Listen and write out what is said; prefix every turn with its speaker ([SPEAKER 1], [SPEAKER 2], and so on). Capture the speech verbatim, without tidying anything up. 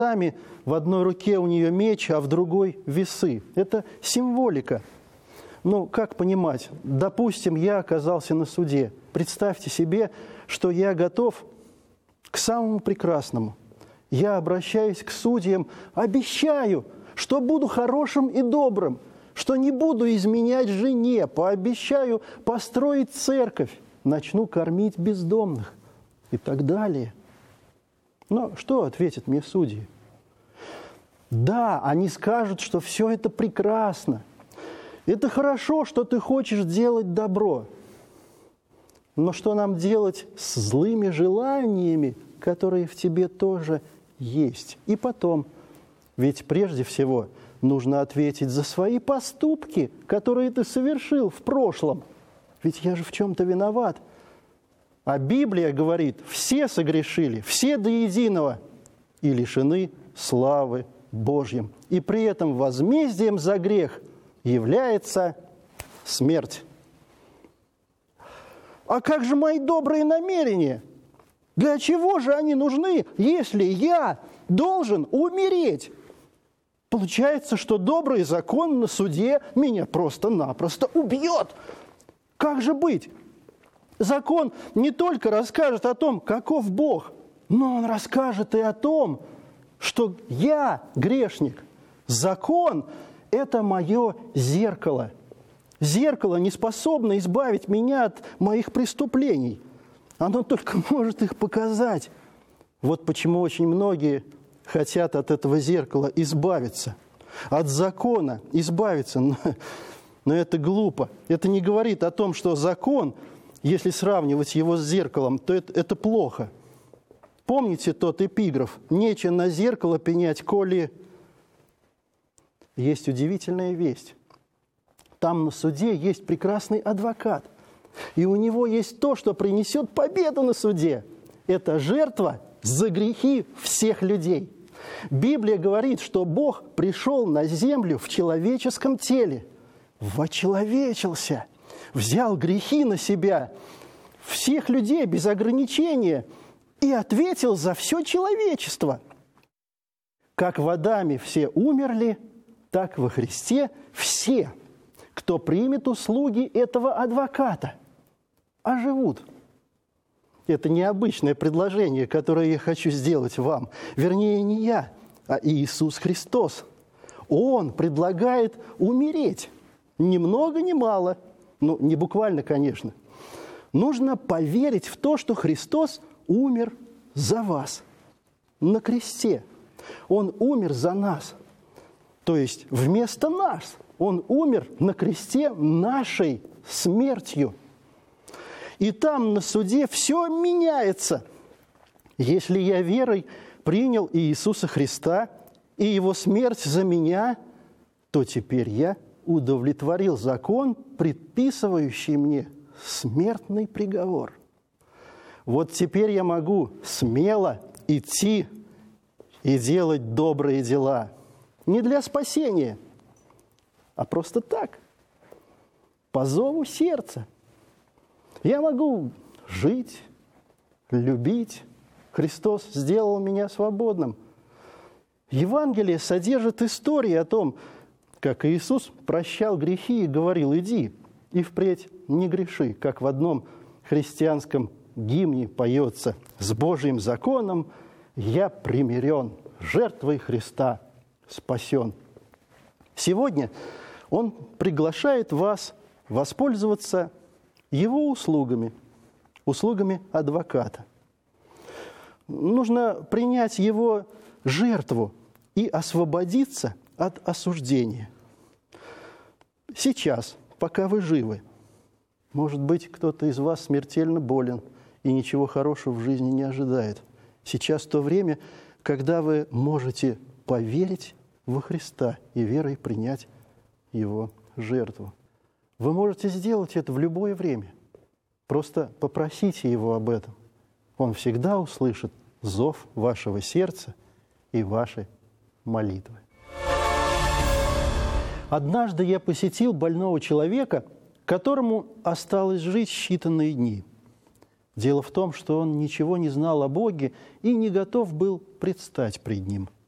[SPEAKER 1] Сами в одной руке у нее меч, а в другой весы. Это символика. Ну, как понимать? Допустим, я оказался на суде. Представьте себе, что я готов к самому прекрасному. Я обращаюсь к судьям, обещаю, что буду хорошим и добрым, что не буду изменять жене, пообещаю построить церковь, начну кормить бездомных и так далее. Но что ответят мне судьи? Да, они скажут, что все это прекрасно. Это хорошо, что ты хочешь делать добро. Но что нам делать с злыми желаниями, которые в тебе тоже есть? И потом, ведь прежде всего нужно ответить за свои поступки, которые ты совершил в прошлом. Ведь я же в чем-то виноват. А Библия говорит, все согрешили, все до единого, и лишены славы Божьей. И при этом возмездием за грех является смерть. А как же мои добрые намерения? Для чего же они нужны, если я должен умереть? Получается, что добрый закон на суде меня просто-напросто убьет. Как же быть? Закон не только расскажет о том, каков Бог, но он расскажет и о том, что я грешник. Закон – это мое зеркало. Зеркало не способно избавить меня от моих преступлений. Оно только может их показать. Вот почему очень многие хотят от этого зеркала избавиться. От закона избавиться. Но, но это глупо. Это не говорит о том, что закон, если сравнивать его с зеркалом, то это, это плохо. Помните тот эпиграф? «Нече на зеркало пенять, коли...» Есть удивительная весть. Там на суде есть прекрасный адвокат. И у него есть то, что принесет победу на суде. Это жертва за грехи всех людей. Библия говорит, что Бог пришел на землю в человеческом теле, вочеловечился, взял грехи на себя, всех людей без ограничения, и ответил за все человечество. Как в Адаме все умерли, так во Христе все, кто примет услуги этого адвоката, оживут. Это необычное предложение, которое я хочу сделать вам. Вернее, не я, а Иисус Христос. Он предлагает умереть. Ни много, ни мало. Ну, не буквально, конечно. Нужно поверить в то, что Христос умер за вас на кресте. Он умер за нас. То есть вместо нас. Он умер на кресте нашей смертью. И там на суде все меняется. Если я верой принял Иисуса Христа и Его смерть за меня, то теперь я удовлетворил закон, предписывающий мне смертный приговор. Вот теперь я могу смело идти и делать добрые дела. Не для спасения, а просто так, по зову сердца. Я могу жить, любить. Христос сделал меня свободным. Евангелие содержит истории о том, как Иисус прощал грехи и говорил: «Иди и впредь не греши», как в одном христианском гимне поется: «С Божьим законом я примирен, жертвой Христа спасен». Сегодня Он приглашает вас воспользоваться Его услугами, услугами адвоката. Нужно принять Его жертву и освободиться от осуждения. Сейчас, пока вы живы, может быть, кто-то из вас смертельно болен и ничего хорошего в жизни не ожидает. Сейчас то время, когда вы можете поверить во Христа и верой принять Его жертву. Вы можете сделать это в любое время. Просто попросите Его об этом. Он всегда услышит зов вашего сердца и ваши молитвы. Однажды я посетил больного человека, которому осталось жить считанные дни. Дело в том, что он ничего не знал о Боге и не готов был предстать пред Ним.